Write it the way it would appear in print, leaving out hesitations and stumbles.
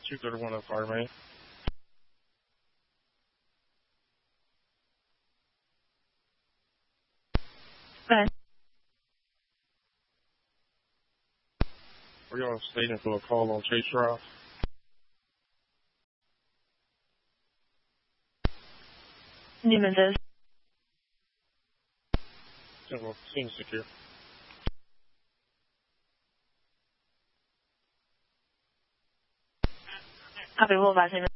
231 on Fire Main. Right. We're going to stay for a call on Chase Drive. Newman's is. Scene secure. Copy, we'll advise Newman.